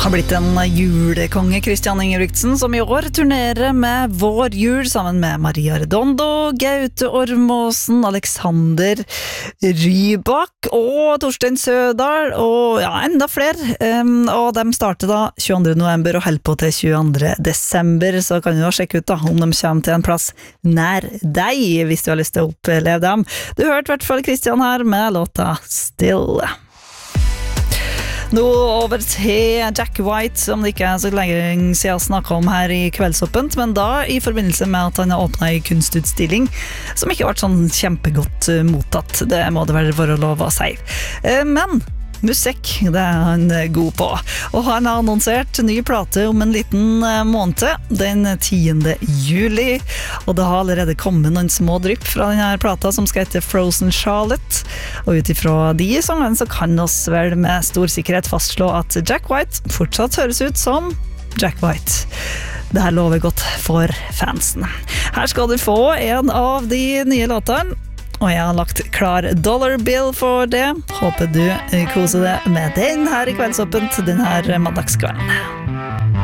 Har blitt en julekonge, Christian Ingebrigtsen, som i år turnerer med Vår jul sammen med Maria Redondo, Gaute Ormåsen, Alexander Rybak og Torstein Sødal, og ja, enda flere. Og de starter da 22. november og holder på til 22. desember, så kan du jo sjekke ut da, om de kommer til en plass nær deg, hvis du har lyst til å oppleve dem. Du hørte i hvert fall Christian her med låta Still. Nå over til Jack White, som det ikke er så lenge siden jeg snakket om her i Kveldsåpent, men da i forbindelse med at han har åpnet en kunstutstilling som ikke har vært sånn kjempegodt mottatt. Det må det være for å lov å si. Men musikk, det er han god på. Og han har annonsert ny plate om en liten måned, den 10. juli. Og det har allerede kommet noen små drypp fra denne plata som skal hete Frozen Charlotte. Og utifra de sangene så kan oss vel med stor sikkerhet fastslå at Jack White fortsatt høres ut som Jack White. Det her lover godt for fansen. Her skal du få en av de nye låtene. Og jeg har lagt klar Dollar Bill for det. Håper du koser deg med den her i Kveldsåpent, den her mandagskvelden.